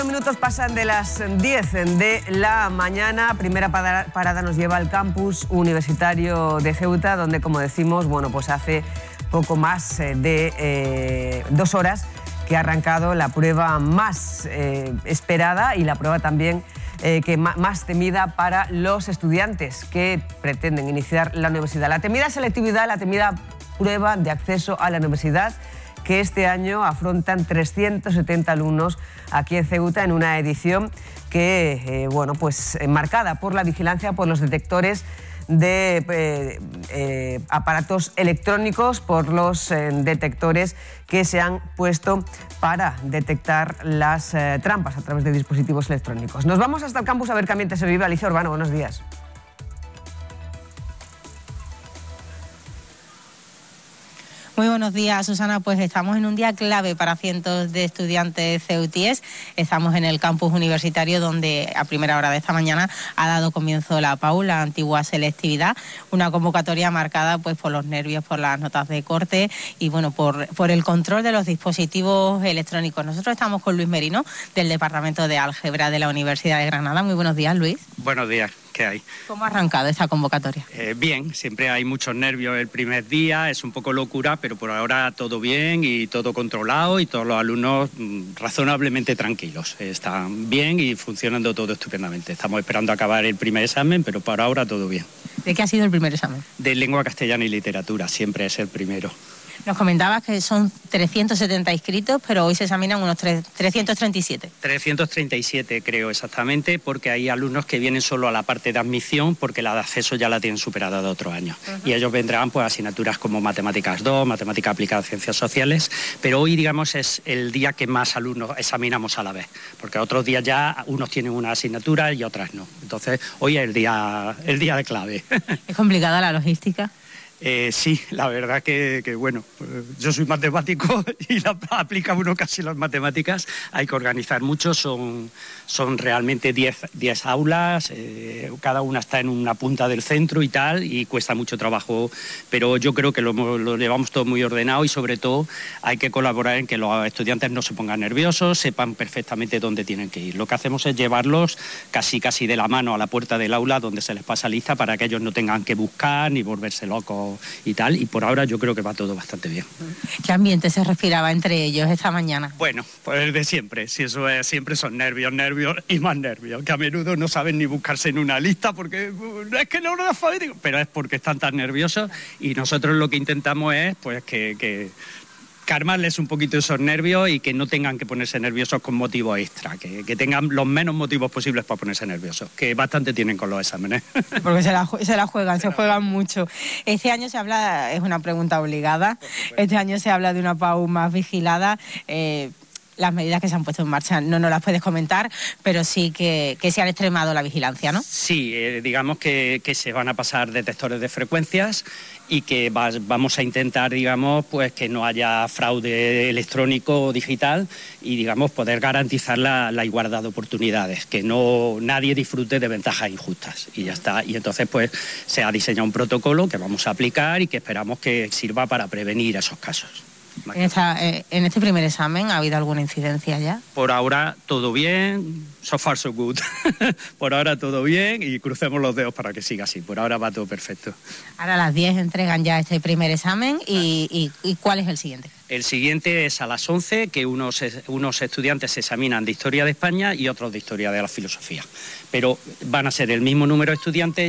Minutos pasan de las 10 de la mañana. Primera parada nos lleva al campus universitario de Ceuta, donde, como decimos, pues hace poco más de 2 horas que ha arrancado la prueba más esperada y la prueba también más temida para los estudiantes que pretenden iniciar la universidad. La temida selectividad, la temida prueba de acceso a la universidad, que este año afrontan 370 alumnos aquí en Ceuta en una edición que, marcada por la vigilancia, por los detectores de aparatos electrónicos, por los detectores que se han puesto para detectar las trampas a través de dispositivos electrónicos. Nos vamos hasta el campus a ver qué ambiente se vive. Alicia Urbano, buenos días. Muy buenos días, Susana. Pues estamos en un día clave para cientos de estudiantes ceutíes. Estamos en el campus universitario, donde a primera hora de esta mañana ha dado comienzo la PAU, la antigua selectividad, una convocatoria marcada pues por los nervios, por las notas de corte y por el control de los dispositivos electrónicos. Nosotros estamos con Luis Merino, del Departamento de Álgebra de la Universidad de Granada. Muy buenos días, Luis. Buenos días. ¿Qué hay? ¿Cómo ha arrancado esta convocatoria? Bien, siempre hay muchos nervios el primer día, es un poco locura, pero por ahora todo bien y todo controlado y todos los alumnos razonablemente tranquilos. Están bien y funcionando todo estupendamente. Estamos esperando acabar el primer examen, pero por ahora todo bien. ¿De qué ha sido el primer examen? De lengua castellana y literatura, siempre es el primero. Nos comentabas que son 370 inscritos, pero hoy se examinan unos 337. 337 creo exactamente, porque hay alumnos que vienen solo a la parte de admisión porque la de acceso ya la tienen superada de otro año. Y ellos vendrán pues asignaturas como Matemáticas 2, Matemática aplicada a Ciencias Sociales, pero hoy digamos es el día que más alumnos examinamos a la vez, porque otros días ya unos tienen una asignatura y otras no. Entonces hoy es el día de clave. ¿Es complicada la logística? Sí, la verdad que yo soy matemático y aplica uno casi las matemáticas. Hay que organizar mucho, son realmente 10 aulas, cada una está en una punta del centro y tal, y cuesta mucho trabajo, pero yo creo que lo llevamos todo muy ordenado y sobre todo hay que colaborar en que los estudiantes no se pongan nerviosos, sepan perfectamente dónde tienen que ir. Lo que hacemos es llevarlos casi de la mano a la puerta del aula donde se les pasa lista para que ellos no tengan que buscar ni volverse locos y tal, y por ahora yo creo que va todo bastante bien. ¿Qué ambiente se respiraba entre ellos esta mañana? Bueno, pues el de siempre, si eso es, siempre son nervios y más nervios, que a menudo no saben ni buscarse en una lista porque es que no lo alfabético, pero es porque están tan nerviosos y nosotros lo que intentamos es pues que calmarles un poquito esos nervios y que no tengan que ponerse nerviosos con motivos extra, que tengan los menos motivos posibles para ponerse nerviosos, que bastante tienen con los exámenes. Porque se la juegan mucho. Este año se habla, es una pregunta obligada, este año se habla de una PAU más vigilada. Las medidas que se han puesto en marcha no nos las puedes comentar, pero sí que se han extremado la vigilancia, ¿no? Sí, digamos que se van a pasar detectores de frecuencias y que vamos a intentar, digamos, pues que no haya fraude electrónico o digital y, digamos, poder garantizar la igualdad de oportunidades, que nadie disfrute de ventajas injustas y ya está. Y entonces, pues, se ha diseñado un protocolo que vamos a aplicar y que esperamos que sirva para prevenir esos casos. En este primer examen, ¿ha habido alguna incidencia ya? Por ahora todo bien, so far so good. Por ahora todo bien y crucemos los dedos para que siga así. Por ahora va todo perfecto. Ahora a las 10 entregan ya este primer examen y ¿cuál es el siguiente? El siguiente es a las 11, que unos estudiantes se examinan de Historia de España y otros de Historia de la Filosofía. Pero van a ser el mismo número de estudiantes.